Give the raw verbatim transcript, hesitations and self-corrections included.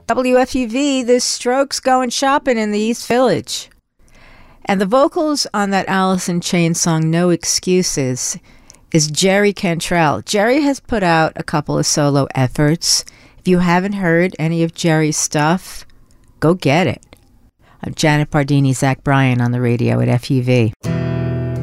W F U V, the Strokes going shopping in the East Village. And the vocals on that Alice in Chains song, No Excuses, is Jerry Cantrell. Jerry has put out a couple of solo efforts. If you haven't heard any of Jerry's stuff, go get it. I'm Janet Bardini, Zach Bryan on the radio at F U V.